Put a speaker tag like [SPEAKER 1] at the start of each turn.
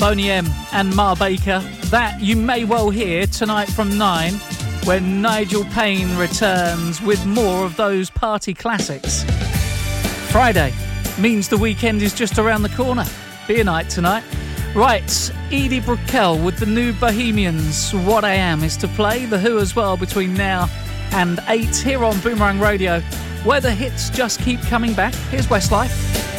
[SPEAKER 1] Boney M and Ma Baker. That you may well hear tonight from 9 when Nigel Payne returns with more of those party classics. Friday means the weekend is just around the corner. Beer night tonight. Right, Edie Brickell with the new Bohemians. What I Am is to play. The Who as well between now and 8 here on Boomerang Radio, where the hits just keep coming back. Here's Westlife.